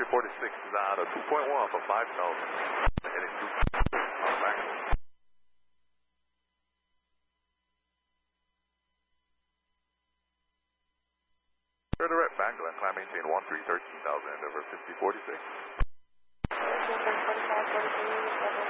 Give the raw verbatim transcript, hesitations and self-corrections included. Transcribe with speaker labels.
Speaker 1: forty-six is out of two point one for five thousand. Heading two. Back. Clear direct Bangla, climb maintain one three thirteen thousand over fifty forty-six.
Speaker 2: forty-five, forty-three,